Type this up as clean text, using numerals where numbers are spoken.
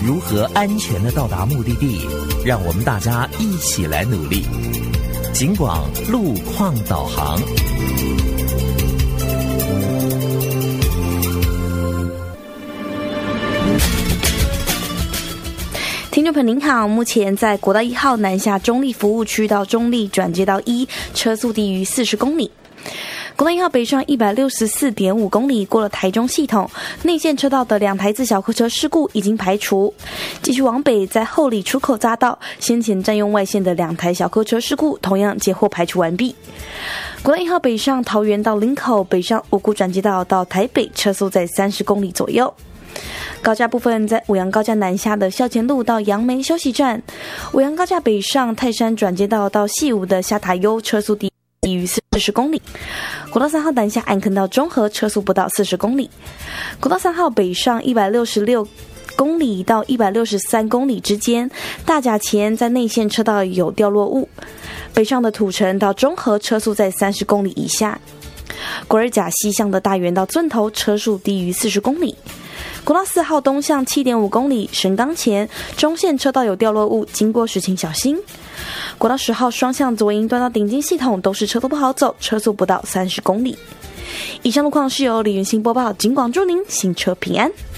如何安全地到达目的地，让我们大家一起来努力。警广路况导航。 听众朋友您好，目前在国道1号南下中立服务区到中立转接到1，车速低于40公里。国道1号北上 164.5 公里，过了台中系统，内线车道的2台自小客车事故已经排除。继续往北，在后里出口匝道，先前占用外线的2台小客车事故同样截获排除完毕。国道1号北上桃园到林口，北上五股转接道到台北，车速在30公里左右。高架部分，在五杨高架南下的校前路到杨梅休息站，五杨高架北上泰山转接道到细武的下塔悠，车速低于40公里。国道3号南下安坑到中和，车速不到40公里。国道3号北上166公里到163公里之间，大甲前在内线车道有掉落物，北上的土城到中和，车速在30公里以下。国二甲西向的大园到圳头，车速低于40公里。国道4号东向 7.5 公里，神冈前中线车道有掉落物，经过时请小心。国道10号双向左营端到顶金系统都是车都不好走，车速不到30公里。以上路况是由李云欣播报，警广祝您行车平安。